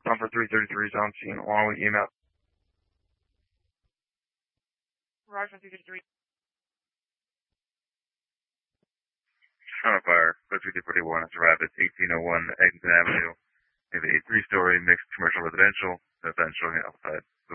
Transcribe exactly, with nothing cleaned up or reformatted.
Number three thirty-three is on scene along with E M S. Roger, three thirty-three. On fire, code three forty-one has arrived at eighteen oh one Eglinton Avenue. We have a three-story mixed commercial residential, residential outside.